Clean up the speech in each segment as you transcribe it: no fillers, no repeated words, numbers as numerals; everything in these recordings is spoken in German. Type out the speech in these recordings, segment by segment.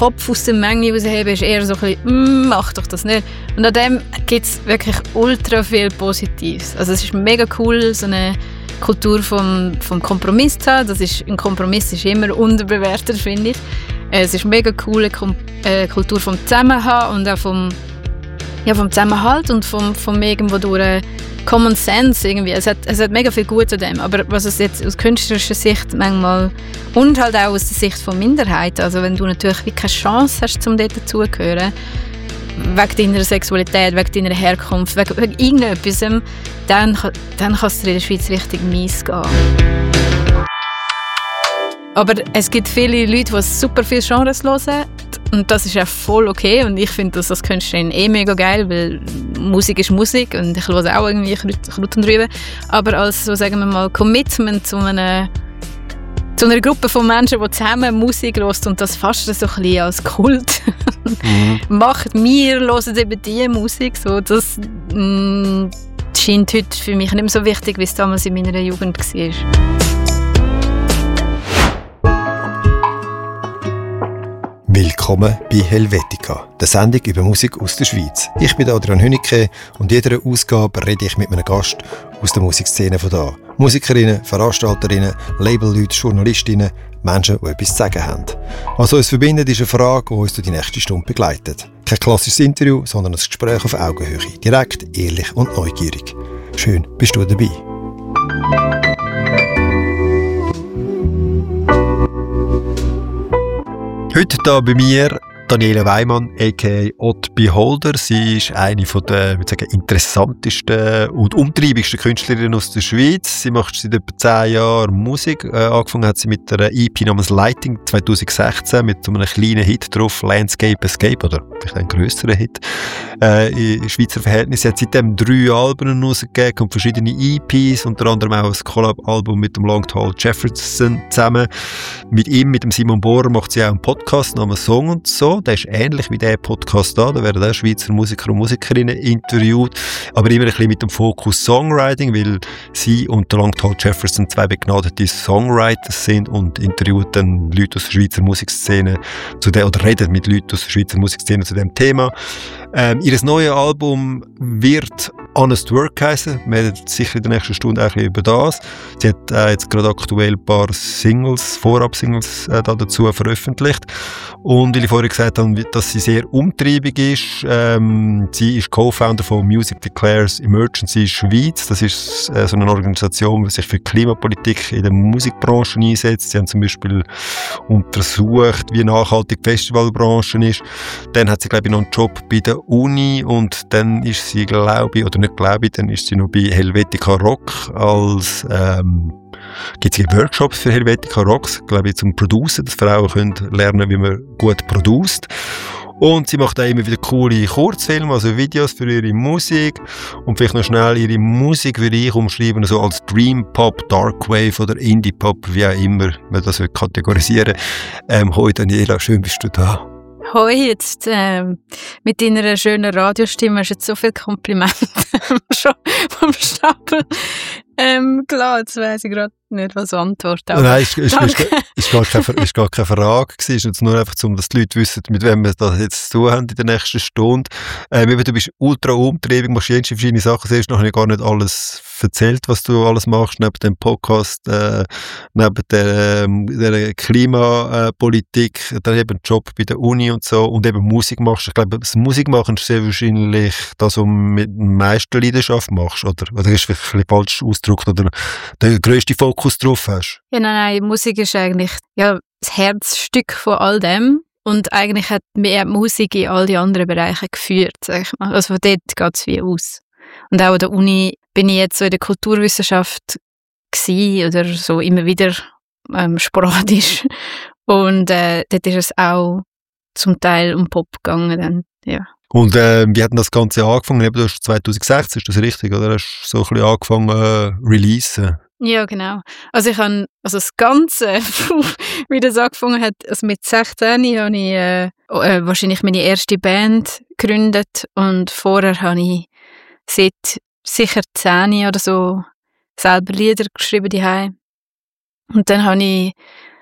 Kopf aus der Menge rausheben, ist eher so ein bisschen, mach doch das nicht. Und an dem gibt es wirklich ultra viel Positives. Also es ist mega cool, so eine Kultur vom Kompromiss zu haben. Ein Kompromiss ist immer unterbewertet, finde ich. Es ist mega cool, eine Kultur vom Zusammenhang und auch vom Zusammenhalt und vom irgendwo durch Common Sense irgendwie. Es hat mega viel Gutes an dem. Aber was es jetzt aus künstlerischer Sicht manchmal und halt auch aus der Sicht von Minderheiten, also wenn du natürlich wie keine Chance hast, um dort dazugehören, wegen deiner Sexualität, wegen deiner Herkunft, wegen irgendetwas, dann kann es dir in der Schweiz richtig mies gehen. Aber es gibt viele Leute, die super viele Genres hören. Und das ist auch voll okay. Und ich finde das als Künstlerin mega geil, weil Musik ist Musik und ich höre auch irgendwie Kraut und Rüben. Aber als, so sagen wir mal, Commitment zu einer Gruppe von Menschen, die zusammen Musik hören und das fast so ein bisschen als Kult macht, wir hören eben diese Musik. So, das scheint heute für mich nicht mehr so wichtig, wie es damals in meiner Jugend war. Willkommen bei Helvetica, der Sendung über Musik aus der Schweiz. Ich bin Adrian Hünike und in jeder Ausgabe rede ich mit einem Gast aus der Musikszene von da. Musikerinnen, Veranstalterinnen, Labelleute, Journalistinnen, Menschen, die etwas zu sagen haben. Was uns verbindet, ist eine Frage, die uns durch die nächste Stunde begleitet. Kein klassisches Interview, sondern ein Gespräch auf Augenhöhe. Direkt, ehrlich und neugierig. Schön, bist du dabei. Heute hier bei mir Daniela Weimann, a.k.a. Odd Beholder. Sie ist eine der interessantesten und umtriebigsten Künstlerinnen aus der Schweiz. Sie macht seit etwa 10 Jahren Musik. Angefangen hat sie mit einer EP namens Lighting 2016 mit so einem kleinen Hit drauf, Landscape Escape, oder vielleicht ein grösserer Hit. In Schweizer Verhältnissen hat sie seitdem 3 Alben rausgegeben und verschiedene EPs, unter anderem auch ein Collab-Album mit dem Long Tall Jefferson zusammen. Mit ihm, mit dem Simon Bohrer, macht sie auch einen Podcast namens Song und so. Der ist ähnlich wie der Podcast da. Da werden auch Schweizer Musiker und Musikerinnen interviewt. Aber immer ein bisschen mit dem Fokus Songwriting, weil sie und der Long Tall Jefferson 2 begnadete Songwriters sind und interviewt dann Leute aus der Schweizer Musikszene oder redet mit Leuten aus der Schweizer Musikszene zu dem Thema. Ihr neues Album wird Honest Work heißen. Wir reden sicher in der nächsten Stunde auch über das. Sie hat jetzt gerade aktuell ein paar Vorab-Singles dazu veröffentlicht. Und weil ich vorhin gesagt habe, dass sie sehr umtriebig ist, sie ist Co-Founder von Music Declares Emergency Schweiz. Das ist so eine Organisation, die sich für Klimapolitik in der Musikbranche einsetzt. Sie haben zum Beispiel untersucht, wie nachhaltig die Festivalbranche ist. Dann hat sie, glaube ich, noch einen Job bei der Uni und dann ist sie, dann ist sie noch bei Helvetica Rock als gibt es Workshops für Helvetica Rocks, glaube ich, zum Producen, dass Frauen können lernen, wie man gut produziert. Und sie macht auch immer wieder coole Kurzfilme, also Videos für ihre Musik. Und vielleicht noch schnell, ihre Musik würde ich umschreiben, so als Dream Pop, Dark Wave oder Indie Pop, wie auch immer man das kategorisieren will. Hoi Daniela, schön bist du da. Hoi, jetzt mit deiner schönen Radiostimme hast du jetzt so viele Komplimente schon vom Stapel. Klar, jetzt weiss ich gerade nicht, was antworten. Nein, ist gar keine Frage. Es ist jetzt nur einfach, dass die Leute wissen, mit wem wir das jetzt zu tun haben in der nächsten Stunde. Du bist ultra umtriebig, machst verschiedene Sachen. Siehst noch gar nicht alles erzählt, was du alles machst, neben dem Podcast, neben der Klimapolitik, dann eben Job bei der Uni und so und eben Musik machst. Ich glaube, das Musikmachen ist sehr wahrscheinlich das, was du mit der meisten Leidenschaft machst, oder ist das vielleicht ein falsch ausgedrückt, oder der grösste Fokus drauf hast? Ja, nein, Musik ist eigentlich das Herzstück von all dem. Und eigentlich hat mir Musik in all die anderen Bereiche geführt, sag ich mal. Also von dort geht es wie aus. Und auch an der Uni bin ich jetzt so in der Kulturwissenschaft gsi oder so immer wieder sporadisch. Und dort ist es auch zum Teil um Pop gegangen dann, ja. Und wie hat denn das Ganze angefangen? Du hast 2016, ist das richtig? Oder hast du so ein bisschen angefangen releasen? Ja, genau. Also ich habe das Ganze, wie das angefangen hat, also mit 16 habe ich wahrscheinlich meine erste Band gegründet und vorher habe ich seit sicher 10 oder so selber Lieder geschrieben daheim. Und dann habe ich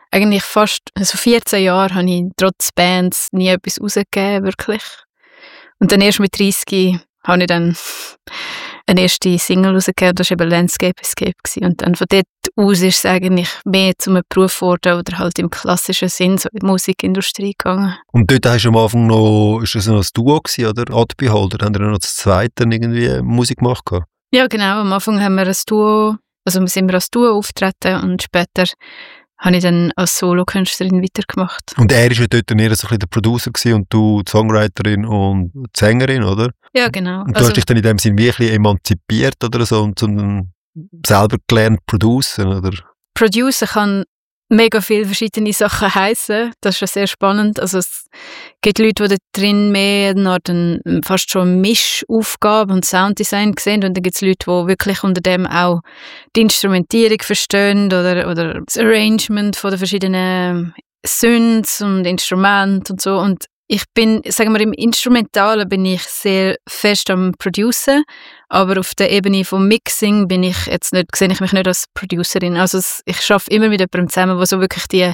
eigentlich fast, also 14 Jahre habe ich trotz Bands nie etwas rausgegeben, wirklich. Und dann erst mit 30 habe ich dann eine erste Single rausgegeben, das war eben Landscape Escape gewesen. Und dann von dort aus ist es eigentlich mehr zu einem Beruf geworden oder halt im klassischen Sinn so in die Musikindustrie gegangen. Und dort hast du am Anfang noch, ist das noch ein Duo gewesen, oder? Odd Beholder, haben wir noch das zweite irgendwie Musik gemacht? Ja, genau. Am Anfang haben wir ein Duo, also sind wir als Duo auftreten und später habe ich dann als Solokünstlerin weitergemacht. Und er war ja dort eher so ein bisschen der Producer gewesen und du die Songwriterin und die Sängerin, oder? Ja, genau. Und du hast dich dann in dem Sinne wie ein bisschen emanzipiert oder so und selber gelernt producen, oder? Producer kann mega viele verschiedene Sachen heissen. Das ist schon sehr spannend. Also es gibt Leute, die da drin mehr fast schon Mischaufgabe und Sounddesign sehen und dann gibt es Leute, die wirklich unter dem auch die Instrumentierung verstehen oder das Arrangement von den verschiedenen Synths und Instrumenten und so. Und ich bin, sagen wir, im Instrumentalen bin ich sehr fest am Producen, aber auf der Ebene vom Mixing sehe ich mich nicht als Producerin. Also ich arbeite immer mit jemandem zusammen, der so wirklich die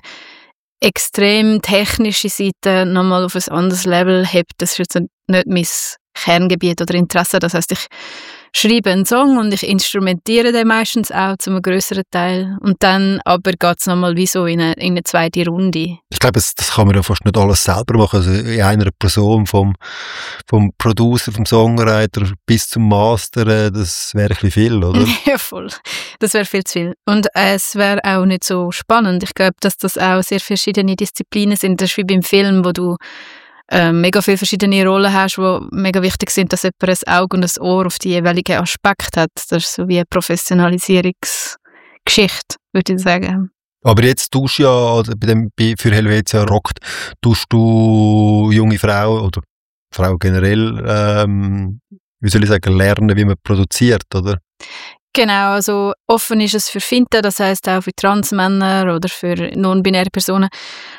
extrem technische Seite nochmal auf ein anderes Level hebt. Das ist jetzt nicht mein Kerngebiet oder Interesse. Das heisst, ich schreibe einen Song und ich instrumentiere den meistens auch zu einem grösseren Teil. Und dann aber geht es nochmal wie so in eine zweite Runde. Ich glaube, das kann man ja fast nicht alles selber machen. Also in einer Person vom Producer, vom Songwriter bis zum Master, das wäre ein bisschen viel, oder? Ja, voll. Das wäre viel zu viel. Und es wäre auch nicht so spannend. Ich glaube, dass das auch sehr verschiedene Disziplinen sind. Das ist wie beim Film, wo du mega viele verschiedene Rollen hast, die mega wichtig sind, dass jemand ein Auge und ein Ohr auf die jeweiligen Aspekte hat. Das ist so wie eine Professionalisierungsgeschichte, würde ich sagen. Aber jetzt tust du ja, für Helvetia Rockt, tust du junge Frauen oder Frauen generell, wie soll ich sagen, lernen, wie man produziert, oder? Genau, also offen ist es für Finte, das heisst auch für Transmänner oder für non-binäre Personen.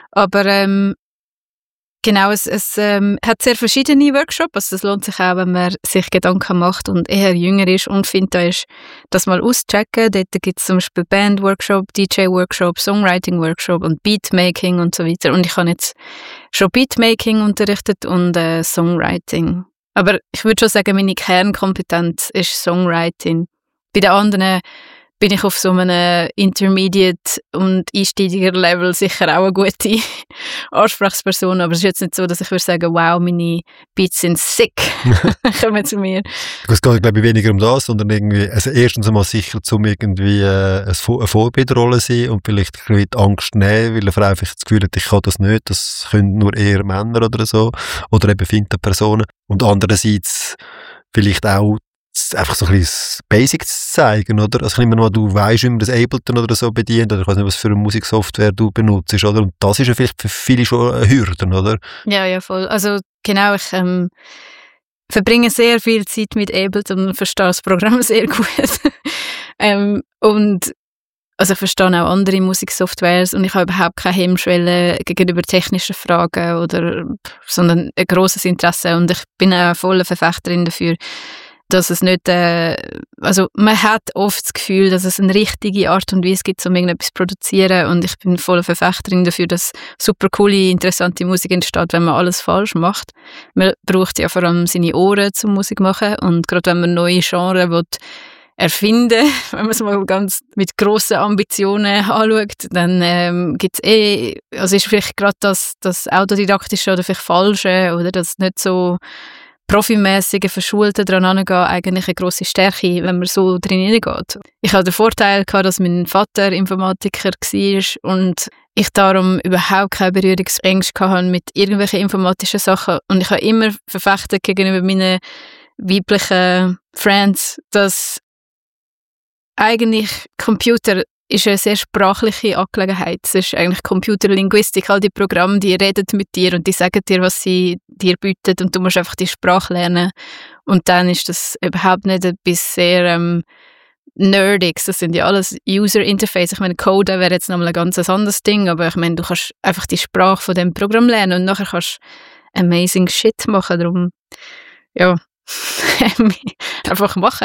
Aber genau, es hat sehr verschiedene Workshops, also es lohnt sich auch, wenn man sich Gedanken macht und eher jünger ist und Finte ist, das mal auschecken. Dort gibt es zum Beispiel Band-Workshop, DJ-Workshop, Songwriting-Workshop und Beatmaking und so weiter. Und ich habe jetzt schon Beatmaking unterrichtet und Songwriting. Aber ich würde schon sagen, meine Kernkompetenz ist Songwriting. Bei den anderen bin ich auf so einem Intermediate- und Einsteiger-Level sicher auch eine gute Ansprechperson, aber es ist jetzt nicht so, dass ich würde sagen, wow, meine Beats sind sick, kommen zu mir. Es geht, glaube ich, weniger um das, sondern irgendwie, also erstens einmal sicher, um irgendwie eine Vorbildrolle zu sein und vielleicht ein bisschen die Angst nehmen, weil eine Frau vielleicht das Gefühl hat, ich kann das nicht, das können nur eher Männer oder so, oder eben Finte-Personen. Und andererseits vielleicht auch einfach so ein bisschen Basics zeigen, oder? Also ich nehme mal, du weißt, wie man das Ableton oder so bedient, oder ich weiß nicht, was für eine Musiksoftware du benutzt, oder? Und das ist ja vielleicht für viele schon eine Hürde, oder? Ja, voll. Also genau, ich verbringe sehr viel Zeit mit Ableton und verstehe das Programm sehr gut. Und also ich verstehe auch andere Musiksoftwares und ich habe überhaupt keine Hemmschwelle gegenüber technischen Fragen, sondern ein grosses Interesse und ich bin auch voll Verfechterin dafür, dass es nicht, also man hat oft das Gefühl, dass es eine richtige Art und Weise gibt, um irgendetwas zu produzieren und ich bin voll Verfechterin dafür, dass super coole, interessante Musik entsteht, wenn man alles falsch macht. Man braucht ja vor allem seine Ohren zum Musik machen und gerade wenn man neue Genres erfinden, wenn man es mal ganz mit grossen Ambitionen anschaut, dann gibt es also ist vielleicht gerade das Autodidaktische oder vielleicht Falsche oder das nicht so profimässige, verschulte dran angehen, eigentlich eine grosse Stärke, wenn man so drin hineingeht. Ich hatte den Vorteil gehabt, dass mein Vater Informatiker war und ich darum überhaupt keine Berührungsängste hatte mit irgendwelchen informatischen Sachen und ich habe immer verfechtet gegenüber meinen weiblichen Friends, dass eigentlich Computer ist eine sehr sprachliche Angelegenheit. Es ist eigentlich Computerlinguistik. All die Programme, die reden mit dir und die sagen dir, was sie dir bieten und du musst einfach die Sprache lernen. Und dann ist das überhaupt nicht etwas sehr Nerdiges. Das sind ja alles User-Interface. Ich meine, Coden wäre jetzt nochmal ein ganz anderes Ding, aber ich meine, du kannst einfach die Sprache von dem Programm lernen und nachher kannst du amazing Shit machen. Darum, ja, einfach machen.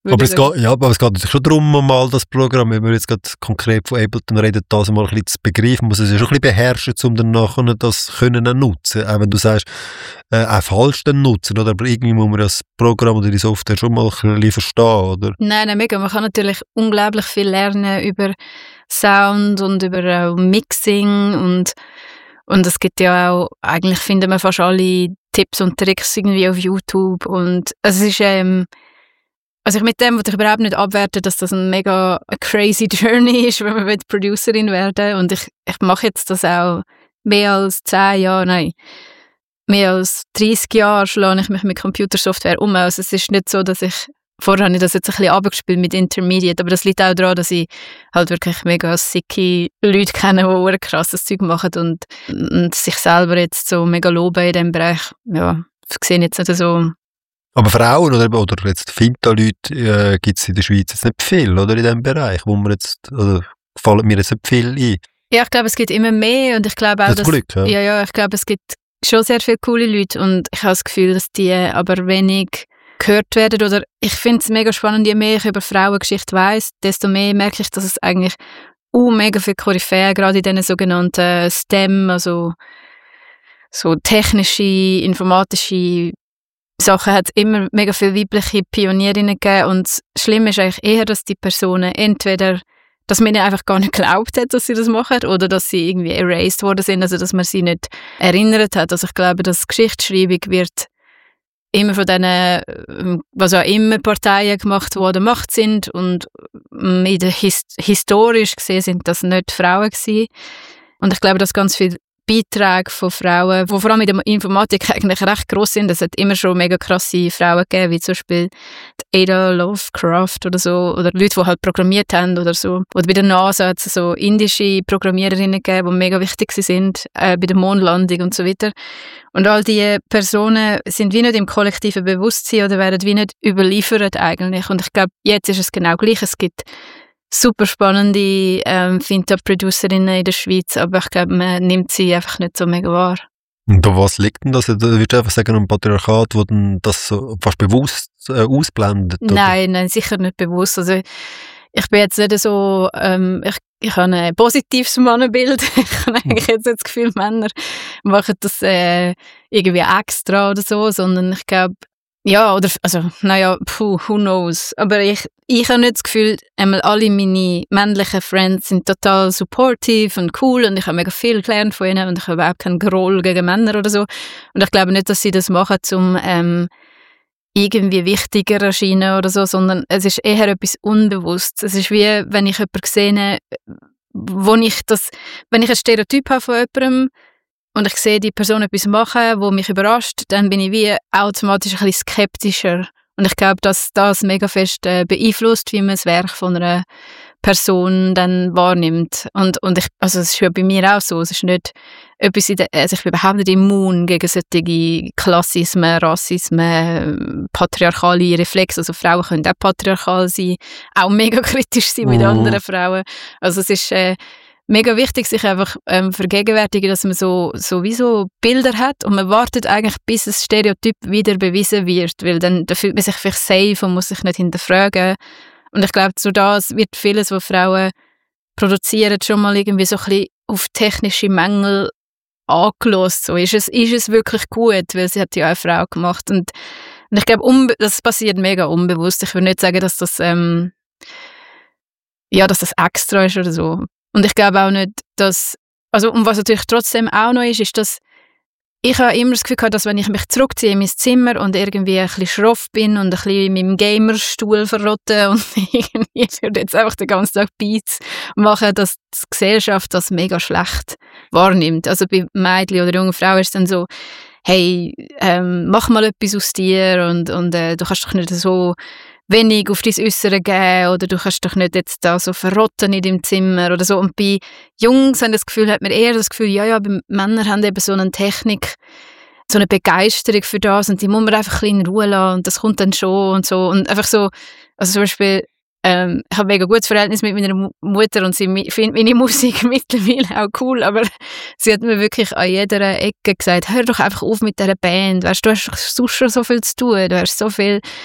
Aber es geht natürlich schon darum, mal das Programm, wenn wir jetzt gerade konkret von Ableton reden, das mal ein bisschen zu begreifen, muss es ja schon ein bisschen beherrschen, um dann nachher das können nutzen. Auch wenn du sagst, auch falsch dann nutzen, oder? Aber irgendwie muss man das Programm oder die Software schon mal ein bisschen verstehen, oder? Nein, mega. Man kann natürlich unglaublich viel lernen über Sound und über Mixing und es gibt ja auch, eigentlich finden wir fast alle Tipps und Tricks irgendwie auf YouTube und es ist also ich mit dem wollte ich überhaupt nicht abwerten, dass das ein mega crazy Journey ist, wenn man Producerin werden und ich mache jetzt das auch mehr als 10 Jahre, nein, mehr als 30 Jahre schlage ich mich mit Computersoftware um. Also es ist nicht so, dass vorher habe ich das jetzt ein bisschen abgespielt mit Intermediate, aber das liegt auch daran, dass ich halt wirklich mega sicke Leute kenne, die ein krasses Zeug machen und sich selber jetzt so mega loben in diesem Bereich. Ja, ich sehe jetzt nicht so. Aber Frauen oder jetzt Finta-Leute gibt es in der Schweiz jetzt nicht viel, oder, in diesem Bereich, wo man jetzt, oder fallen mir jetzt nicht viel ein? Ja, ich glaube, es gibt immer mehr und ich glaube auch, das Glück, ja, ich glaube, es gibt schon sehr viele coole Leute und ich habe das Gefühl, dass die aber wenig gehört werden oder ich finde es mega spannend, je mehr ich über Frauengeschichte weiss, desto mehr merke ich, dass es eigentlich mega viele Koryphäen, gerade in diesen sogenannten STEM, also so technische, informatische Sachen hat es immer mega viele weibliche Pionierinnen gegeben und das Schlimme ist eigentlich eher, dass die Personen entweder, dass man ihnen einfach gar nicht geglaubt hat, dass sie das machen oder dass sie irgendwie erased worden sind, also dass man sie nicht erinnert hat. Also ich glaube, dass Geschichtsschreibung wird immer von denen, was auch immer Parteien gemacht, die an der Macht sind und in der historisch gesehen sind das nicht Frauen gewesen. Und ich glaube, dass ganz viele Beiträge von Frauen, die vor allem in der Informatik eigentlich recht gross sind. Es hat immer schon mega krasse Frauen gegeben, wie zum Beispiel Ada Lovecraft oder so, oder Leute, die halt programmiert haben oder so. Oder bei der NASA hat es so indische Programmiererinnen gegeben, die mega wichtig sind, bei der Mondlandung und so weiter. Und all diese Personen sind wie nicht im kollektiven Bewusstsein oder werden wie nicht überliefert eigentlich. Und ich glaube, jetzt ist es genau gleich. Es gibt super spannende Finta-Producerinnen in der Schweiz, aber ich glaube, man nimmt sie einfach nicht so mega wahr. Und an was liegt denn das? Würdest du einfach sagen, ein Patriarchat, wo dann das so fast bewusst ausblendet? Oder? Nein, sicher nicht bewusst. Also ich bin jetzt nicht so, ich habe ein positives Mannenbild. Ich habe eigentlich jetzt das Gefühl, Männer machen das irgendwie extra oder so, sondern ich glaube, ja, oder, also, naja, who knows. Aber ich habe nicht das Gefühl, alle meine männlichen Friends sind total supportive und cool und ich habe mega viel gelernt von ihnen und ich habe überhaupt keinen Groll gegen Männer oder so. Und ich glaube nicht, dass sie das machen, um irgendwie wichtiger erscheinen oder so, sondern es ist eher etwas Unbewusstes. Es ist wie, wenn ich jemanden sehe, wenn ich ein Stereotyp habe von jemandem, und ich sehe die Person etwas machen, wo mich überrascht, dann bin ich wie automatisch ein bisschen skeptischer. Und ich glaube, dass das mega fest beeinflusst, wie man das Werk von einer Person dann wahrnimmt. Und also es ist ja bei mir auch so. Es ist nicht etwas also ich bin überhaupt nicht immun gegen solche Klassismen, Rassismen, patriarchale Reflexe. Also Frauen können auch patriarchal sein, auch mega kritisch sein mit anderen Frauen. Also es ist mega wichtig, sich einfach vergegenwärtigen, dass man sowieso Bilder hat und man wartet eigentlich, bis das Stereotyp wieder bewiesen wird, weil dann fühlt man sich vielleicht safe und muss sich nicht hinterfragen. Und ich glaube, so das wird vieles, was Frauen produzieren, schon mal irgendwie so ein bisschen auf technische Mängel angelost. So, ist es wirklich gut, weil sie hat ja auch eine Frau gemacht. Und ich glaube, das passiert mega unbewusst. Ich will nicht sagen, dass das dass das extra ist oder so. Und ich glaube auch nicht, dass, also und was natürlich trotzdem auch noch ist, dass ich habe immer das Gefühl gehabt, dass wenn ich mich zurückziehe in mein Zimmer und irgendwie ein bisschen schroff bin und ein bisschen in meinem Gamerstuhl verrotte und irgendwie würde jetzt einfach den ganzen Tag Beats machen, dass die Gesellschaft das mega schlecht wahrnimmt. Also bei Mädchen oder jungen Frauen ist es dann so, hey, mach mal etwas aus dir und du kannst doch nicht so wenig auf dein Äußere geben oder du kannst doch nicht jetzt da so verrotten in deinem Zimmer oder so. Und bei Jungs haben das Gefühl, hat man eher das Gefühl, ja, bei Männern haben eben so eine Technik, so eine Begeisterung für das und die muss man einfach ein bisschen in Ruhe lassen und das kommt dann schon und so. Und einfach so, also zum Beispiel, ich habe ein mega gutes Verhältnis mit meiner Mutter und sie findet meine Musik mittlerweile auch cool, aber sie hat mir wirklich an jeder Ecke gesagt, hör doch einfach auf mit dieser Band, weißt du hast doch sonst schon so viel zu tun, du hast so viel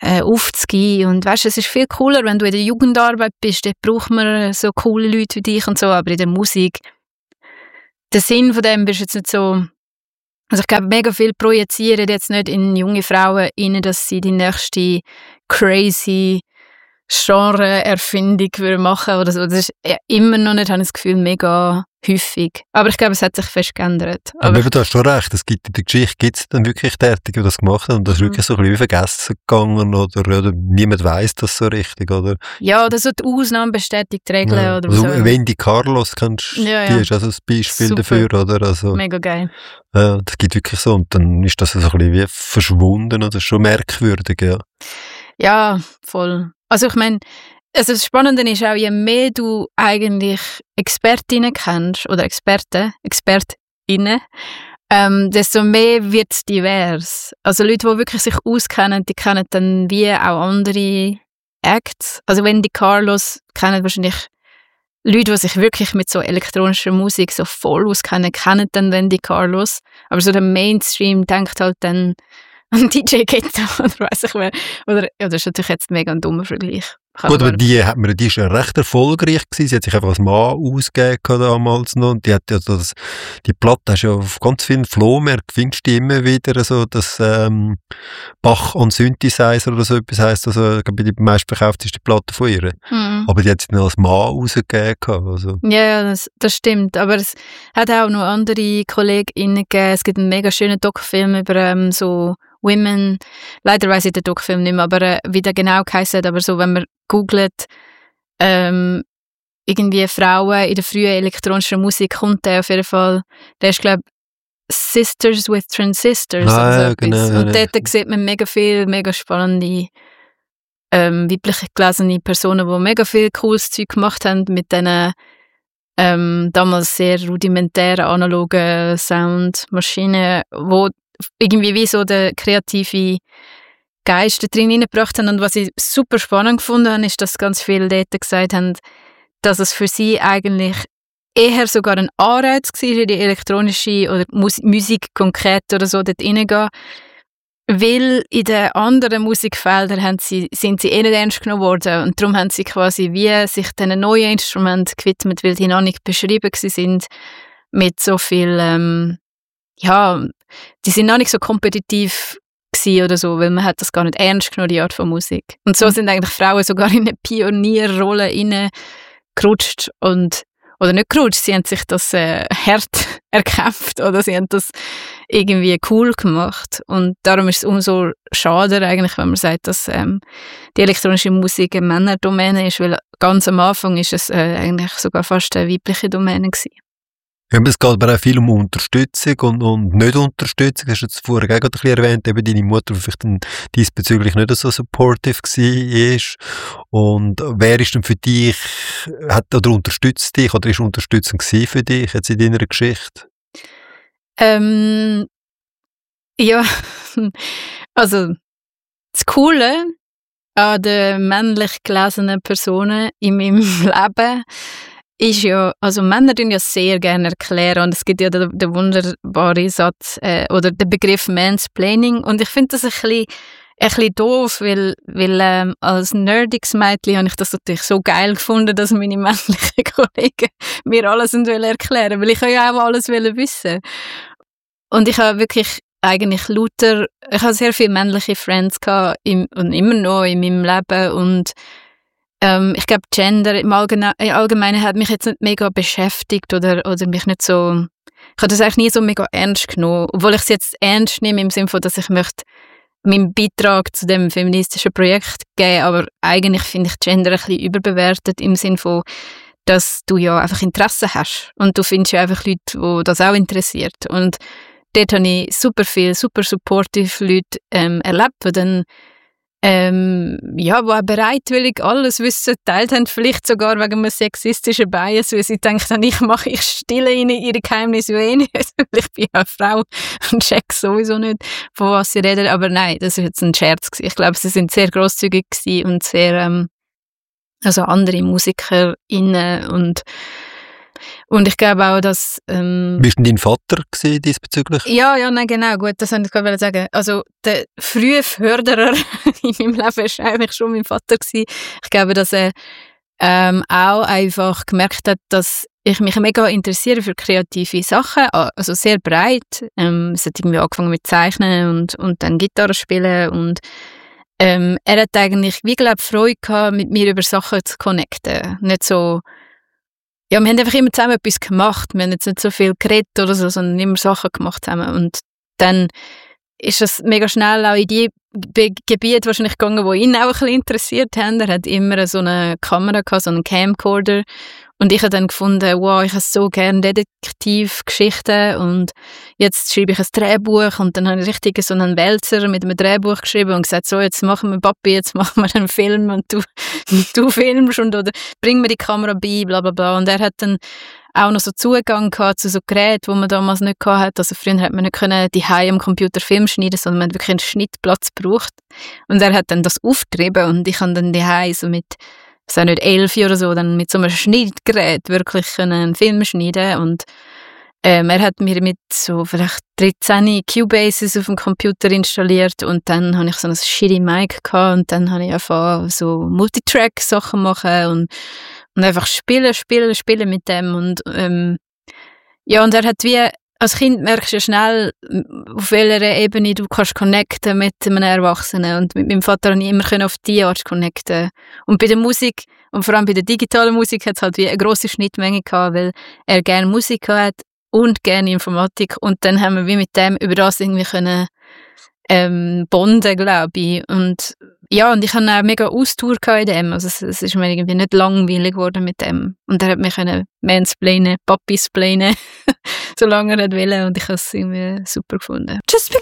aufzugehen. Und weißt, es ist viel cooler, wenn du in der Jugendarbeit bist, dort braucht man so coole Leute wie dich und so, aber in der Musik, der Sinn von dem ist jetzt nicht so, also ich glaube, mega viel projizieren jetzt nicht in junge Frauen rein, dass sie die nächste crazy Genre-Erfindung machen oder so. Das ist immer noch nicht, habe ich das Gefühl, mega häufig. Aber ich glaube, es hat sich fest geändert. Aber du hast schon recht, es gibt in der Geschichte gibt's dann wirklich Tätige, die das gemacht haben und das ist wirklich so ein bisschen vergessen gegangen oder niemand weiss das so richtig, oder? Ja, oder so die Ausnahmen bestätigt die Regeln oder also so. Wendy Carlos, kennst du, die ist also ein Beispiel Super. dafür, oder? Also, mega geil. das gibt wirklich so und dann ist das so ein bisschen wie verschwunden oder schon merkwürdig, ja. Ja, voll. Also ich meine, also das Spannende ist auch, je mehr du eigentlich Expertinnen kennst, oder Expertinnen, desto mehr wird es divers. Also Leute, die wirklich sich auskennen, die kennen dann wie auch andere Acts. Also Wendy Carlos kennen wahrscheinlich Leute, die sich wirklich mit so elektronischer Musik so voll auskennen, kennen dann Wendy Carlos. Aber so der Mainstream denkt halt dann an DJ Ghetto oder weiss ich wer. Oder, ja, das ist natürlich jetzt mega ein dummer Vergleich. Gut, aber die ist ja recht erfolgreich gewesen. Sie hat sich einfach als Mann ausgegeben damals noch. Und die hat ja die Platte hast ja auf ganz vielen Flohmärkten findest du immer wieder so, dass Bach on Synthesizer oder so etwas heisst. Also, ich glaube, die meistverkaufteste Platte von ihr. Mhm. Aber die hat sich dann als Mann ausgegeben. Also. Ja, das stimmt. Aber es hat auch noch andere KollegInnen gegeben. Es gibt einen mega schönen Doc-Film über so Women, leider weiss ich den Doc-Film nicht mehr, aber wie der genau geheißen hat, aber so, wenn man googelt, irgendwie Frauen in der frühen elektronischen Musik, kommt der auf jeden Fall, der ist, glaube ich, Sisters with Transistors. Ja, genau. Und dort sieht man mega viel, mega spannende weibliche gelesene Personen, die mega viel cooles Zeug gemacht haben mit diesen damals sehr rudimentären analogen Soundmaschinen, wo irgendwie wie so der kreative Geist drin hineingebracht haben. Und was ich super spannend gefunden habe, ist, dass ganz viele dort gesagt haben, dass es für sie eigentlich eher sogar ein Anreiz war, in die elektronische oder Musik konkret oder so dort reingehen, weil in den anderen Musikfeldern sind sie eh nicht ernst genommen worden und darum haben sie quasi wie sich diesen neuen Instrumenten gewidmet, weil die noch nicht beschrieben sind mit so viel die sind noch nicht so kompetitiv gewesen oder so, weil man hat das gar nicht ernst genommen, die Art von Musik. Und so sind eigentlich Frauen sogar in eine Pionierrolle reingerutscht oder nicht gerutscht, sie haben sich das hart erkämpft oder sie haben das irgendwie cool gemacht. Und darum ist es umso schade eigentlich, wenn man sagt, dass die elektronische Musik eine Männerdomäne ist, weil ganz am Anfang ist es eigentlich sogar fast eine weibliche Domäne gewesen. Ja, es geht aber auch viel um Unterstützung und Nicht-Unterstützung. Hast du jetzt vorher auch ein bisschen erwähnt, eben deine Mutter, die vielleicht dann diesbezüglich nicht so supportive war. Und wer ist denn für dich, oder unterstützt dich, oder ist unterstützend gewesen für dich jetzt in deiner Geschichte? Ja, also das Coole an den männlich gelesenen Personen in meinem Leben ist ja, also Männer tun ja sehr gerne erklären und es gibt ja den wunderbaren Satz oder den Begriff Mansplaining und ich finde das ein bisschen doof, weil als nerdiges Mädchen habe ich das natürlich so geil gefunden, dass meine männlichen Kollegen mir alles erklären wollen, weil ich ja auch alles wissen. Und ich habe wirklich eigentlich ich habe sehr viele männliche Friends gehabt und immer noch in meinem Leben und ich glaube, Gender im Allgemeinen hat mich jetzt nicht mega beschäftigt oder mich nicht so, ich habe das eigentlich nie so mega ernst genommen, obwohl ich es jetzt ernst nehme im Sinne von, dass ich möchte meinen Beitrag zu dem feministischen Projekt geben, aber eigentlich finde ich Gender ein bisschen überbewertet im Sinne von, dass du ja einfach Interesse hast und du findest ja einfach Leute, die das auch interessiert und dort habe ich super viel, super supportive Leute erlebt, die dann die auch bereitwillig alles Wissen geteilt haben, vielleicht sogar wegen einem sexistischen Bias, weil sie denken, ich stille ihnen ihre Geheimnisse eh nicht, weil ich bin ja eine Frau und check sowieso nicht, von was sie reden, aber nein, das war jetzt ein Scherz gewesen. Ich glaube, sie sind sehr grosszügig gewesen und sehr, also andere MusikerInnen und Und ich glaube auch, dass... Wie war denn dein Vater diesbezüglich? Ja, nein, genau, gut, das wollte ich gerade sagen. Also der frühe Förderer in meinem Leben war eigentlich schon mein Vater gewesen. Ich glaube, dass er auch einfach gemerkt hat, dass ich mich mega interessiere für kreative Sachen, also sehr breit. Es hat irgendwie angefangen mit Zeichnen und dann Gitarre spielen und er hat eigentlich, wie glaube Freude gehabt, mit mir über Sachen zu connecten. Nicht so, ja, wir haben einfach immer zusammen etwas gemacht. Wir haben jetzt nicht so viel geredet oder so, sondern immer Sachen gemacht zusammen. Und dann ist es mega schnell auch in die Gebiete wahrscheinlich gegangen, die ihn auch ein bisschen interessiert haben. Er hat immer so eine Kamera gehabt, so einen Camcorder. Und ich habe dann gefunden, wow, ich habe so gerne Detektivgeschichten und jetzt schreibe ich ein Drehbuch und dann habe ich richtig so einen Wälzer mit einem Drehbuch geschrieben und gesagt, so, jetzt machen wir Papi, jetzt machen wir einen Film und du filmst und oder bring mir die Kamera bei, bla bla bla. Und er hat dann auch noch so Zugang gehabt zu so Geräten, die man damals nicht gehabt hat. Also früher hat man nicht daheim am Computer Film schneiden, sondern man hat wirklich einen Schnittplatz gebraucht. Und er hat dann das aufgetrieben und ich habe dann daheim so mit, ich weiß nicht, 11 oder so, dann mit so einem Schnittgerät wirklich einen Film schneiden und er hat mir mit so vielleicht 13 Cubases auf dem Computer installiert und dann habe ich so ein shitty Mic gehabt und dann habe ich einfach so Multitrack-Sachen machen und einfach spielen mit dem und ja, und er hat wie, als Kind merkst du ja schnell, auf welcher Ebene du kannst connecten mit einem Erwachsenen und mit meinem Vater konnte ich immer auf diese Art connecten und bei der Musik und vor allem bei der digitalen Musik hat es halt wie eine grosse Schnittmenge gehabt, weil er gerne Musik hat und gerne Informatik und dann haben wir wie mit dem über das irgendwie können bonden, glaube ich. Und ja, und ich hatte auch mega Ausdauer in dem. Also es ist mir irgendwie nicht langweilig geworden mit dem. Und er hat mich mansplainen, Papisplainen, solange er wollte. Und ich habe es irgendwie super gefunden.